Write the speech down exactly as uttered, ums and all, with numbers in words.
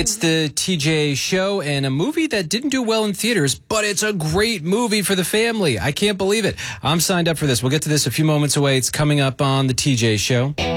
It's the T J Show, and a movie that didn't do well in theaters, but it's a great movie for the family. I can't believe it. I'm signed up for this. We'll get to this a few moments away. It's coming up on the T J Show.